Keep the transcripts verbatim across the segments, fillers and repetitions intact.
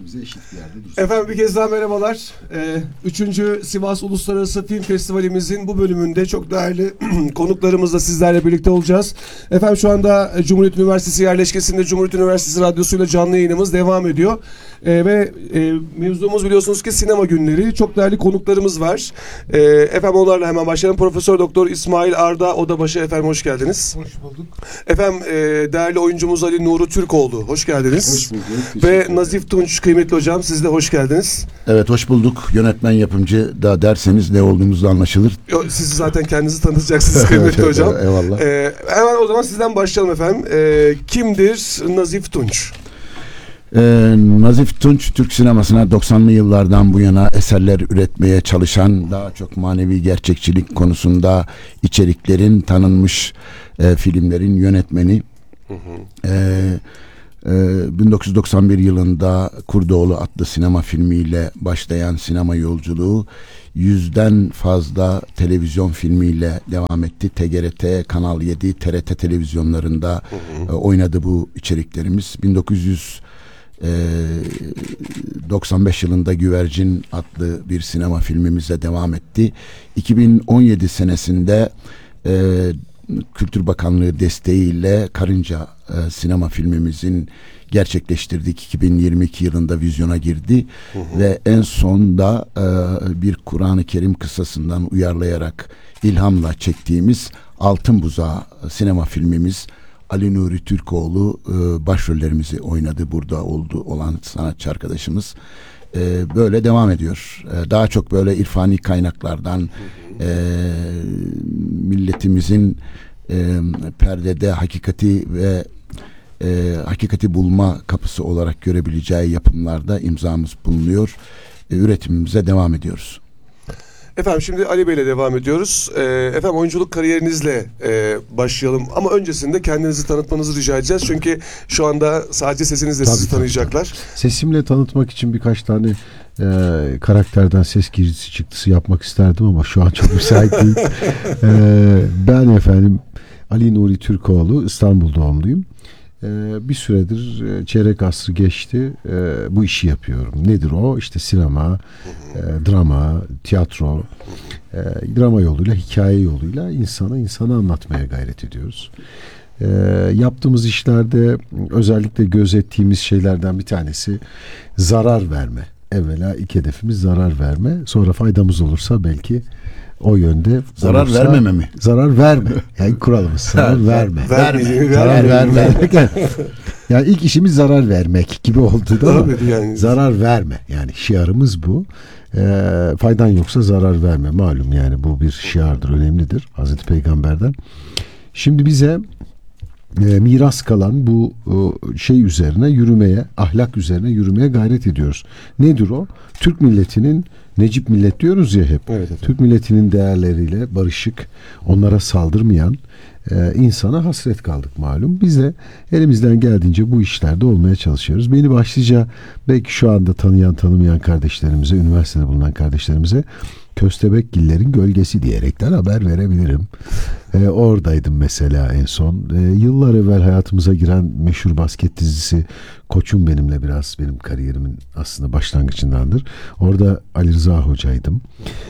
bize eşit bir yerde dursun. Efendim bir kez daha merhabalar. Ee, Üçüncü Sivas Uluslararası Film Festivalimizin bu bölümünde çok değerli konuklarımızla sizlerle birlikte olacağız. Efendim şu anda Cumhuriyet Üniversitesi yerleşkesinde Cumhuriyet Üniversitesi Radyosu'yla canlı yayınımız devam ediyor. Ee, ve e, mevzumuz biliyorsunuz ki sinema günleri. Çok değerli konuklarımız var. Ee, efendim onlarla hemen başlayalım. Profesör Doktor İsmail Arda Odabaşı efendim hoş geldiniz. Hoş bulduk. Efendim e, değerli oyuncumuz Ali Nuri Türkoğlu hoş geldiniz. Hoş bulduk. Ve Nazif Tunç kıymetli hocam siz de hoş geldiniz. Evet hoş bulduk. Yönetmen yapımcı da derseniz ne olduğumuz da anlaşılır. Yo, siz zaten kendinizi tanıtacaksınız kıymetli hocam. Eyvallah. Ee, hemen o zaman sizden başlayalım efendim. Ee, kimdir Nazif Tunç? Ee, Nazif Tunç Türk sinemasına doksanlı yıllardan bu yana eserler üretmeye çalışan, daha çok manevi gerçekçilik konusunda içeriklerin tanınmış e, filmlerin yönetmeni. Hı hı. Ee, bin dokuz yüz doksan bir yılında Kurdoğlu adlı sinema filmiyle başlayan sinema yolculuğu yüzden fazla televizyon filmiyle devam etti. T G R T, Kanal yedi, T R T televizyonlarında hı hı. oynadı bu içeriklerimiz. bin dokuz yüz doksan beş yılında Güvercin adlı bir sinema filmimize devam etti. iki bin on yedi senesinde e, Kültür Bakanlığı desteğiyle Karınca e, sinema filmimizin gerçekleştirdik. iki bin yirmi iki yılında vizyona girdi. Hı hı. Ve en son da e, bir Kur'an-ı Kerim kıssasından uyarlayarak ilhamla çektiğimiz Altın Buzağı sinema filmimiz Ali Nuri Türkoğlu e, başrollerimizi oynadı. Burada oldu olan sanatçı arkadaşımız. E, böyle devam ediyor. E, daha çok böyle irfani kaynaklardan e, milletimizin e, perdede hakikati ve e, hakikati bulma kapısı olarak görebileceği yapımlarda imzamız bulunuyor. E, üretimimize devam ediyoruz. Efendim şimdi Ali Bey'le devam ediyoruz. Ee, efendim oyunculuk kariyerinizle e, başlayalım. Ama öncesinde kendinizi tanıtmanızı rica edeceğiz. Çünkü şu anda sadece sesinizle Tabii, sizi tabii, tanıyacaklar. Tabii. Sesimle tanıtmak için birkaç tane e, karakterden ses girişi çıktısı yapmak isterdim ama şu an çok müsait değil. e, ben efendim Ali Nuri Türkoğlu, İstanbul doğumluyum. Ee, bir süredir e, çeyrek asrı geçti e, bu işi yapıyorum. Nedir o? İşte sinema, e, drama, tiyatro, e, drama yoluyla, hikaye yoluyla insana insanı anlatmaya gayret ediyoruz. E, yaptığımız işlerde özellikle gözettiğimiz şeylerden bir tanesi zarar verme. Evvela ilk hedefimiz zarar verme. Sonra faydamız olursa belki o yönde zarar olursa, vermeme mi? Zarar verme. Yani kuralımız zarar verme. Verme. Zarar verme. Yani ilk işimiz zarar vermek gibi oldu da ama yani. Zarar verme. Yani şiarımız bu. E, faydan yoksa zarar verme. Malum yani bu bir şiardır, önemlidir Hazreti Peygamber'den. Şimdi bize e, miras kalan bu e, şey üzerine yürümeye, ahlak üzerine yürümeye gayret ediyoruz. Nedir o? Türk milletinin, Necip millet diyoruz ya hep. Evet, Türk milletinin değerleriyle barışık, onlara saldırmayan e, insana hasret kaldık malum. Biz de elimizden geldiğince bu işlerde olmaya çalışıyoruz. Beni başlıca belki şu anda tanıyan tanımayan kardeşlerimize, üniversitede bulunan kardeşlerimize Köstebekgillerin Gölgesi diyerekten haber verebilirim. E, oradaydım mesela en son. E, yıllar evvel hayatımıza giren meşhur basket dizisi Koçum benimle biraz benim kariyerimin aslında başlangıcındandır. Orada Ali Rıza hocaydım.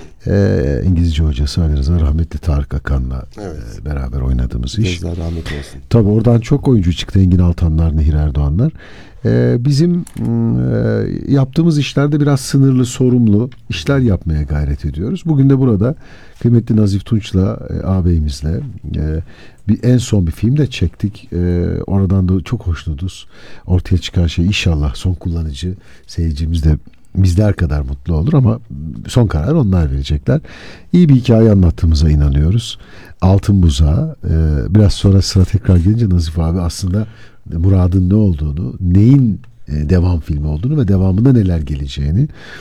E, İngilizce hocası Ali Rıza rahmetli Tarık Akan'la evet. e, beraber oynadığımız iş. Gözler rahmet olsun. Tabii oradan çok oyuncu çıktı. Engin Altanlar, Nehir Erdoğanlar. Ee, bizim e, yaptığımız işlerde biraz sınırlı, sorumlu işler yapmaya gayret ediyoruz. Bugün de burada kıymetli Nazif Tunç'la, e, ağabeyimizle e, bir en son bir film de çektik. E, oradan da çok hoşnutuz. Ortaya çıkan şey inşallah son kullanıcı seyircimiz de bizler kadar mutlu olur ama son karar onlar verecekler. İyi bir hikaye anlattığımıza inanıyoruz. Altın Buzağı. E, biraz sonra sıra tekrar gelince Nazif abi aslında muradın ne olduğunu, neyin devam filmi olduğunu ve devamında neler geleceğini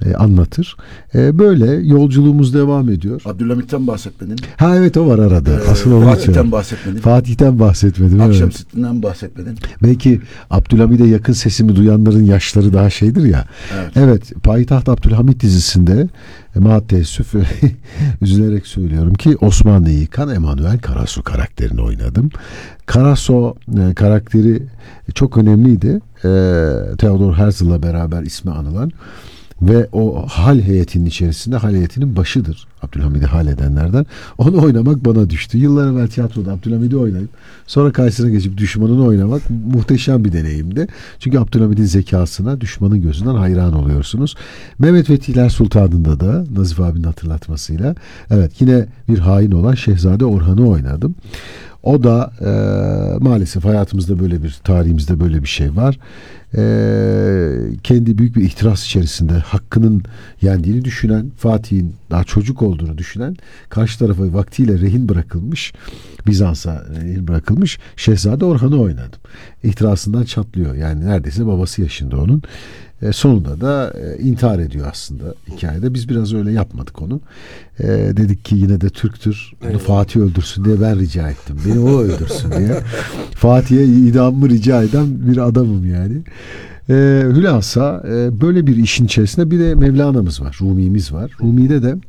e, anlatır. E, böyle yolculuğumuz devam ediyor. Abdülhamit'ten bahsetmedin. Ha evet, o var arada. Ee, Asıl onu Fatih'ten içiyorum. bahsetmedin. Fatih'ten bahsetmedim. Akşam Evet. Sütü'nden bahsetmedin. Belki Abdülhamid'e yakın sesimi duyanların yaşları daha şeydir ya. Evet. Evet, Payitaht Abdülhamid dizisinde e, maalesef üzülerek söylüyorum ki Osmanlı'yı yıkan Emanuel Karasu karakterini oynadım. Karasu e, karakteri çok önemliydi. E, Theodor Herzl'la beraber ismi anılan ve o hal heyetinin içerisinde, hal heyetinin başıdır Abdülhamid'i hal edenlerden. Onu oynamak bana düştü. Yıllar evvel tiyatroda Abdülhamid'i oynayıp sonra karşısına geçip düşmanını oynamak muhteşem bir deneyimdi. Çünkü Abdülhamid'in zekasına düşmanın gözünden hayran oluyorsunuz. Mehmet Fetihler Sultanı'nda da Nazif abinin hatırlatmasıyla evet yine bir hain olan Şehzade Orhan'ı oynadım. O da e, maalesef hayatımızda böyle bir, tarihimizde böyle bir şey var. E, kendi büyük bir ihtiras içerisinde hakkının yendiğini düşünen, Fatih'in daha çocuk olduğunu düşünen, karşı tarafa vaktiyle rehin bırakılmış, Bizans'a rehin bırakılmış Şehzade Orhan'ı oynadım. İhtirasından çatlıyor. Yani neredeyse babası yaşında onun. E, sonunda da e, intihar ediyor aslında hikayede. Biz biraz öyle yapmadık onu. E, dedik ki yine de Türktür. Onu Evet. Fatih öldürsün diye ben rica ettim. Beni o öldürsün diye. Fatih'e idamımı rica eden bir adamım yani. E, hülasa e, böyle bir işin içerisinde bir de Mevlana'mız var. Rumi'miz var. Rumi'de de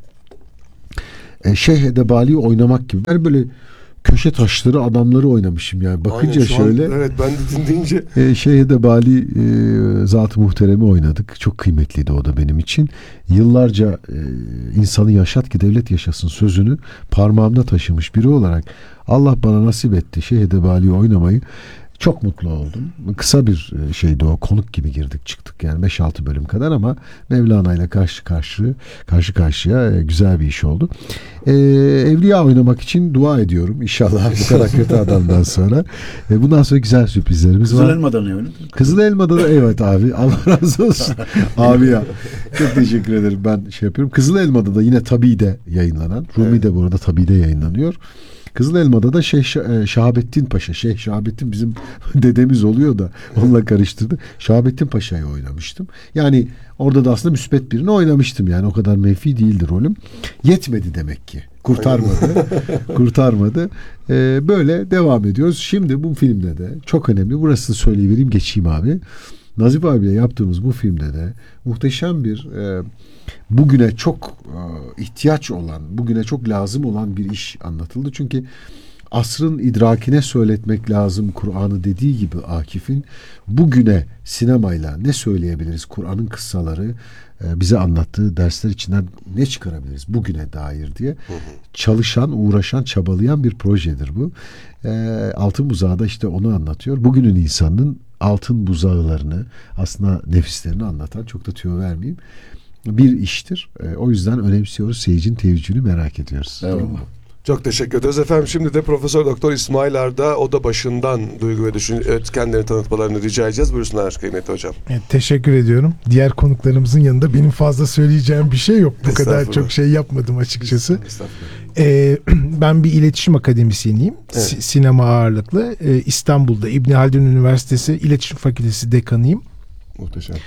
e, Şeyh Edebali'yi oynamak gibi. Yani böyle köşe taşları adamları oynamışım yani. Bakınca Aynen, şu an- şöyle. evet, ben de dinleyince. E, Şeyh'de Bali e, Zat-ı Muhterem'i oynadık. Çok kıymetliydi o da benim için. Yıllarca e, insanı yaşat ki devlet yaşasın sözünü parmağımda taşımış biri olarak Allah bana nasip etti Şeyh'de Bali'yi oynamayı. Çok mutlu oldum. Kısa bir şeydi o. Konuk gibi girdik çıktık yani beş altı bölüm kadar ama Mevlana ile karşı karşı karşı karşıya güzel bir iş oldu. Ee, Evliya oynamak için dua ediyorum inşallah bu kadar kötü adamdan sonra. Ee, bundan sonra güzel sürprizlerimiz Kızıl var. Elma'da ne oynadın? Kızıl Elma'da da evet abi. Allah razı olsun. Abi ya. Çok teşekkür ederim. Ben şey yapıyorum. Kızıl Elma'da da yine Tabi'de yayınlanan. Rumi Evet. de burada Tabi'de yayınlanıyor. Kızıl Elma'da da Şeyh Şah- Şahabettin Paşa. Şeyh Şahabettin bizim dedemiz oluyor da onunla karıştırdı. Şahabettin Paşa'yı oynamıştım. Yani orada da aslında müspet birini oynamıştım. Yani o kadar menfi değildi rolüm. Yetmedi demek ki. Kurtarmadı. Kurtarmadı. Ee, böyle devam ediyoruz. Şimdi bu filmde de çok önemli. Burasını söyleyivereyim geçeyim abi. Nazif abiyle yaptığımız bu filmde de muhteşem bir e, bugüne çok e, ihtiyaç olan, bugüne çok lazım olan bir iş anlatıldı. Çünkü asrın idrakine söyletmek lazım Kur'an'ı dediği gibi Akif'in bugüne sinemayla ne söyleyebiliriz? Kur'an'ın kıssaları e, bize anlattığı dersler içinden ne çıkarabiliriz bugüne dair diye çalışan, uğraşan, çabalayan bir projedir bu. E, Altın Buzağı da işte onu anlatıyor. Bugünün insanının altın buzağılarını, aslında nefislerini anlatan, çok da tüyo vermeyeyim, bir iştir. E, o yüzden önemsiyoruz. Seyircinin teveccühünü merak ediyoruz. Eyvallah. Çok teşekkür ederiz efendim. Şimdi de Profesör Doktor İsmail Arda oda başından duygu ve düşün evet, kendilerini tanıtmalarını rica edeceğiz. Buyursunlar kıymetli hocam. Evet, teşekkür ediyorum. Diğer konuklarımızın yanında benim fazla söyleyeceğim bir şey yok. Bu kadar Estağfurullah. çok şey yapmadım açıkçası. Estağfurullah. Ee, ben bir iletişim akademisyeniyim. Evet. Si- sinema ağırlıklı. Ee, İstanbul'da İbni Haldun Üniversitesi İletişim Fakültesi dekanıyım. Muhteşem.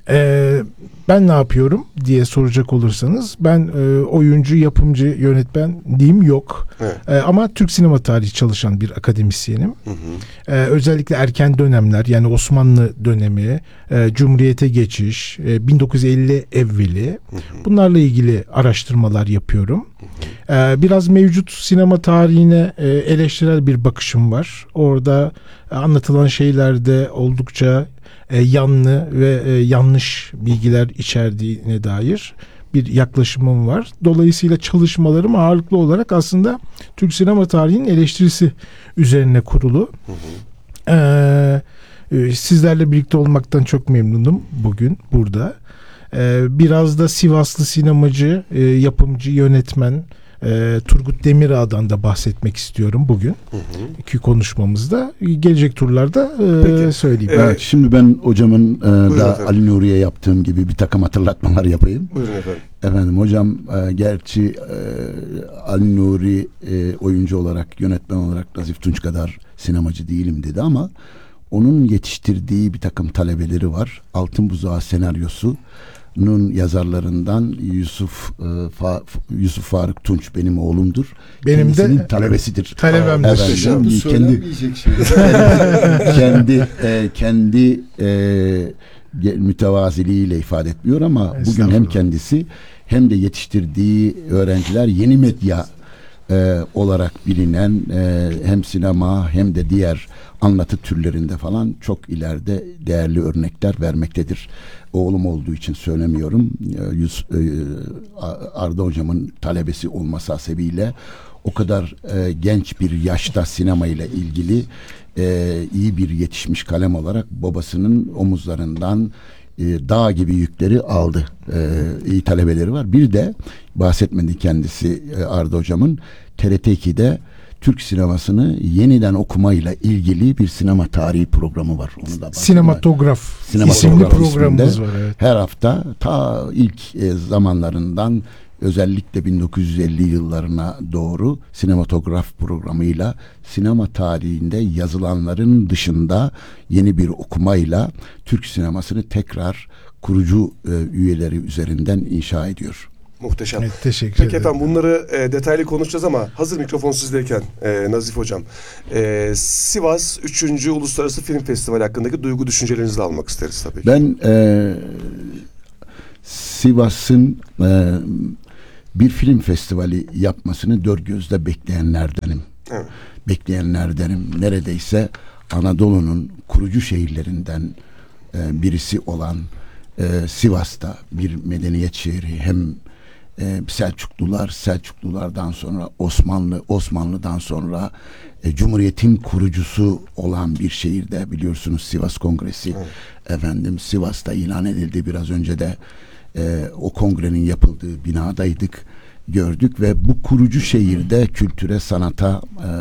Ee, ben ne yapıyorum diye soracak olursanız, ben e, oyuncu, yapımcı, yönetmenliğim yok. Evet. Ee, ama Türk sinema tarihi çalışan bir akademisyenim. Hı hı. Ee, özellikle erken dönemler, yani Osmanlı dönemi, e, Cumhuriyete geçiş, e, bin dokuz yüz elli evveli, Hı hı. bunlarla ilgili araştırmalar yapıyorum. Ee, biraz mevcut sinema tarihine e, eleştirel bir bakışım var. Orada e, anlatılan şeylerde oldukça e, yanlı ve e, yanlış bilgiler içerdiğine dair bir yaklaşımım var. Dolayısıyla çalışmalarım ağırlıklı olarak aslında Türk sinema tarihinin eleştirisi üzerine kurulu. Hı hı. Ee, e, sizlerle birlikte olmaktan çok memnunum bugün burada. Ee, biraz da Sivaslı sinemacı, e, yapımcı, yönetmen e, Turgut Demirağ'dan da bahsetmek istiyorum bugün. Hı hı. İki konuşmamızda. Gelecek turlarda e, Peki. söyleyeyim. Evet. Evet, şimdi ben hocamın e, da efendim. Ali Nuri'ye yaptığım gibi bir takım hatırlatmalar yapayım. Buyurun efendim. Efendim hocam e, gerçi e, Ali Nuri e, oyuncu olarak, yönetmen olarak Nazif Tunç kadar sinemacı değilim dedi ama onun yetiştirdiği bir takım talebeleri var. Altın Buzağı senaryosunun yazarlarından Yusuf e, Fa- Yusuf Faruk Tunç benim oğlumdur. Benim Kendisinin de talebesidir. talebemdir. Efendim, kendi söylenmeyecek şey. kendi e, kendi e, ge- mütevaziliğiyle ifade etmiyor ama bugün hem Estağfurullah. kendisi hem de yetiştirdiği öğrenciler yeni medya e, olarak bilinen e, hem sinema hem de diğer anlatı türlerinde falan çok ileride değerli örnekler vermektedir. Oğlum olduğu için söylemiyorum. E, Yus, e, Arda hocamın talebesi olması hasebiyle o kadar e, genç bir yaşta sinema ile ilgili e, iyi bir yetişmiş kalem olarak babasının omuzlarından e, dağ gibi yükleri aldı. E, iyi talebeleri var. Bir de bahsetmedi kendisi e, Arda hocamın T R T iki'de Türk sinemasını yeniden okumayla ilgili bir sinema tarihi programı var. Onu da Sinematograf, Sinematograf isimli programımız isminde var. Evet. her hafta ta ilk e, zamanlarından özellikle bin dokuz yüz elli yıllarına doğru sinematograf programıyla sinema tarihinde yazılanların dışında yeni bir okumayla Türk sinemasını tekrar kurucu e, üyeleri üzerinden inşa ediyor. Muhteşem. Evet, teşekkür Peki ederim. efendim bunları e, detaylı konuşacağız ama hazır mikrofon sizdeyken e, Nazif Hocam, e, Sivas üçüncü. Uluslararası Film Festivali hakkındaki duygu düşüncelerinizi de almak isteriz tabii ki. Ben e, Sivas'ın e, bir film festivali yapmasını dört gözle bekleyenlerdenim. Evet. Bekleyenlerdenim. Neredeyse Anadolu'nun kurucu şehirlerinden e, birisi olan e, Sivas'ta bir medeniyet şehri, hem e, Selçuklular, Selçuklulardan sonra Osmanlı, Osmanlı'dan sonra e, Cumhuriyet'in kurucusu olan bir şehirde, biliyorsunuz Sivas Kongresi Evet. efendim Sivas'ta ilan edildi. Biraz önce de e, o kongrenin yapıldığı binadaydık, gördük ve bu kurucu şehirde kültüre, sanata e,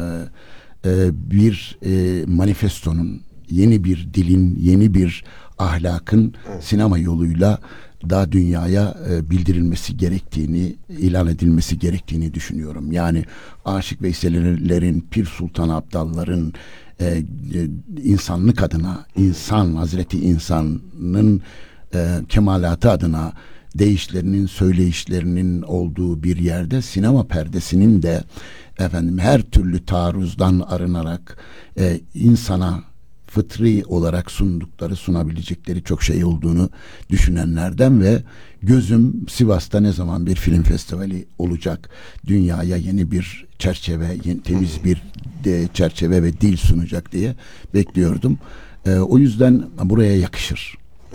e, bir e, manifestonun, yeni bir dilin, yeni bir ahlakın Evet. sinema yoluyla daha dünyaya e, bildirilmesi gerektiğini, ilan edilmesi gerektiğini düşünüyorum. Yani Aşık Veysel'lerin, Pir Sultan Abdal'ların e, e, insanlık adına, insan, Hazreti İnsan'ın e, kemalatı adına değişlerinin, söyleyişlerinin olduğu bir yerde sinema perdesinin de efendim her türlü taarruzdan arınarak e, insana fıtri olarak sundukları, sunabilecekleri çok şey olduğunu düşünenlerden ve gözüm Sivas'ta ne zaman bir film festivali olacak, dünyaya yeni bir çerçeve, yeni, temiz bir de çerçeve ve dil sunacak diye bekliyordum. E, o yüzden buraya yakışır.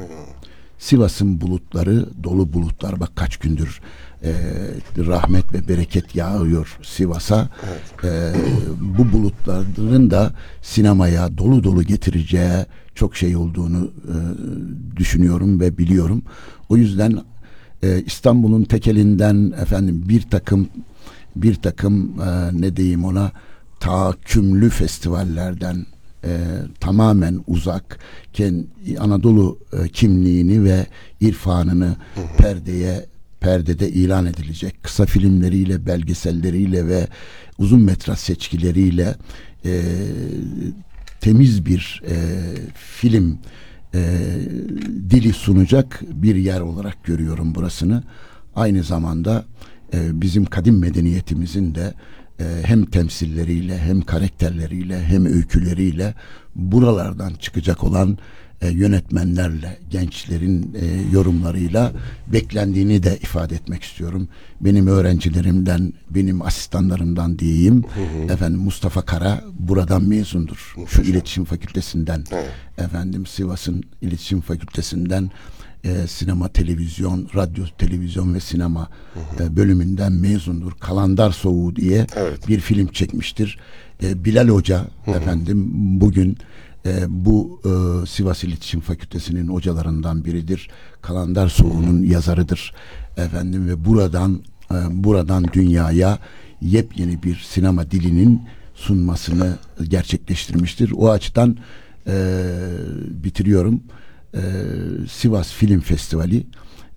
Sivas'ın bulutları dolu bulutlar, bak kaç gündür e, rahmet ve bereket yağıyor Sivas'a. Evet. E, bu bulutların da sinemaya dolu dolu getireceği çok şey olduğunu e, düşünüyorum ve biliyorum. O yüzden e, İstanbul'un tekelinden efendim bir takım bir takım e, ne diyeyim ona, tahakkümlü festivallerden e, tamamen uzak, kendi Anadolu e, kimliğini ve irfanını perdeye perdede ilan edilecek kısa filmleriyle, belgeselleriyle ve uzun metraj seçkileriyle e, temiz bir e, film e, dili sunacak bir yer olarak görüyorum burasını. Aynı zamanda e, bizim kadim medeniyetimizin de e, hem temsilleriyle, hem karakterleriyle, hem öyküleriyle buralardan çıkacak olan e, yönetmenlerle, gençlerin e, yorumlarıyla beklendiğini de ifade etmek istiyorum. Benim öğrencilerimden, benim asistanlarımdan diyeyim, hı hı. efendim Mustafa Kara buradan mezundur. Şu iletişim fakültesinden, evet. efendim Sivas'ın iletişim fakültesinden e, sinema, televizyon, radyo, televizyon ve sinema hı hı. E, bölümünden mezundur. Kalandar Soğuğu diye evet. bir film çekmiştir. E, Bilal Hoca hı hı. efendim bugün e, bu e, Sivas İletişim Fakültesi'nin hocalarından biridir. Kalandar Soğuğu'nun yazarıdır. Efendim ve buradan e, buradan dünyaya yepyeni bir sinema dilinin sunmasını gerçekleştirmiştir. O açıdan e, bitiriyorum. Ee, Sivas Film Festivali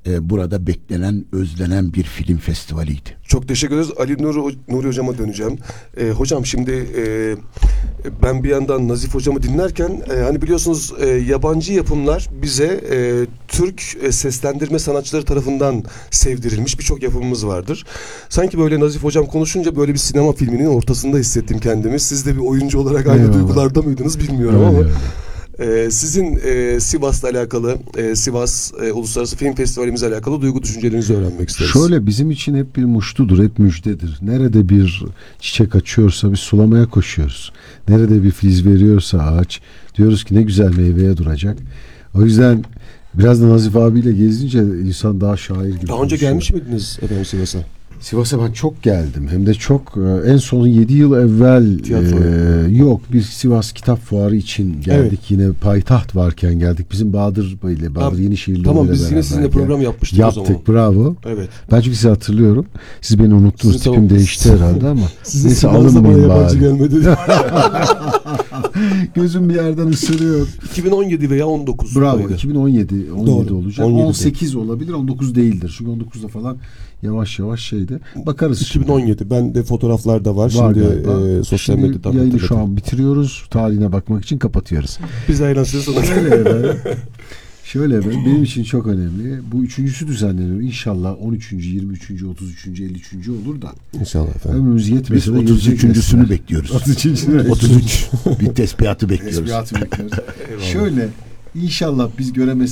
e, burada beklenen, özlenen bir film festivaliydi. Çok teşekkür ederiz. Ali Nuri, Nuri Hocam'a döneceğim. Ee, hocam şimdi e, ben bir yandan Nazif Hocam'ı dinlerken e, hani biliyorsunuz e, yabancı yapımlar bize e, Türk e, seslendirme sanatçıları tarafından sevdirilmiş birçok yapımımız vardır. Sanki böyle Nazif Hocam konuşunca böyle bir sinema filminin ortasında hissettim kendimi. Siz de bir oyuncu olarak aynı Eyvallah. duygularda mıydınız bilmiyorum Öyle ama. öyle. Ee, sizin e, Sivas'la alakalı, e, Sivas e, Uluslararası Film Festivalimizle alakalı duygu düşüncelerinizi öğrenmek isteriz. Şöyle, bizim için hep bir muştudur, hep müjdedir. Nerede bir çiçek açıyorsa biz sulamaya koşuyoruz. Nerede bir filiz veriyorsa ağaç, diyoruz ki ne güzel meyveye duracak. O yüzden biraz da Nazif abiyle gezince insan daha şair gibi Daha önce konuşuyor. gelmiş miydiniz efendim Sivas'a? Sivas'a ben çok geldim. Hem de çok, e, en son yedi yıl evvel Tiyatro. e, yok bir Sivas Kitap Fuarı için geldik. Yine payitaht varken geldik. Bizim Bahadır Bey ile, Bahadır Ha, Yenişehirli Tamam, ile biz yine beraber sizinle gel- program yapmıştık o zaman. Yaptık, bravo. Evet. Ben çünkü sizi hatırlıyorum. Siz beni unuttunuz. Sizin Tipim tamam. değişti herhalde ama. Sizin Neyse, Sivas'ta bana alınmayayım yabancı bari. gelmedi. Gözüm bir yerden ısırıyor. iki bin on yedi veya on dokuz. Bravo. muydu? iki bin on yedi on yedi Doğru. olacak. on yedi. on sekiz olabilir, on dokuz değildir. Çünkü on dokuzda falan yavaş yavaş şeydi. Bakarız. iki bin on yedi. Ben de fotoğraflarda var. Var Şimdi galiba. e, sosyal Şimdi medyadan. yayını hatırladım. şu an bitiriyoruz. Tarihine bakmak için kapatıyoruz. Biz ayrınsız sonra. Şöyle efendim. Şöyle efendim. Benim için çok önemli. Bu üçüncüsü düzenleniyor. İnşallah on üçüncü, yirmi üçüncü, otuz üçüncü, elli üçüncü olur da. İnşallah efendim. Ömrümüz Biz yetmese de otuz gelecek üçüncüsünü nesiller. bekliyoruz. otuz üçüncü. otuz üç bir tespihatı bekliyoruz. Tesbihatı bekliyoruz. Şöyle, inşallah biz göremez